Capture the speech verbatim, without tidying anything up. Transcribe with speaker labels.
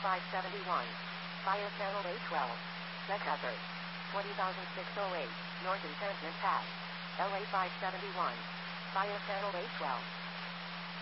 Speaker 1: five seventy-one. Fire Channel A twelve. Set hazard. twenty thousand six hundred eight. North Encampment Path. L A five seventy-one. Fire Channel A twelve.